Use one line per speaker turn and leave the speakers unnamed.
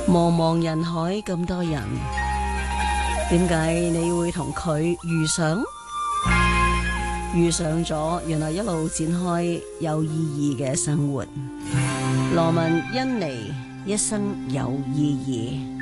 茫茫人海咁多人，點解你會同佢遇上？遇上咗，原來一路展開有意義嘅生活。羅文甄妮，一生有意義。